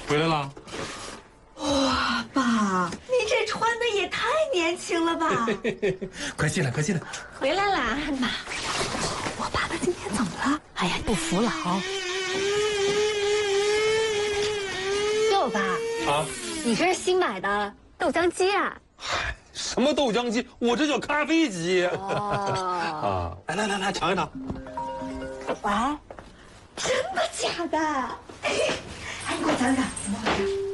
回来了。 哇，爸，你这穿的也太年轻了吧！ 快进来，快进来。 回来啦，妈。我爸他今天怎么了？哎呀，不服老。 哟，爸啊， 你这是新买的豆浆机啊？ 什么豆浆机？我这叫咖啡机。 哦， 啊，来，尝一尝。 喂，真的假的？哎，你给我讲讲怎么回事？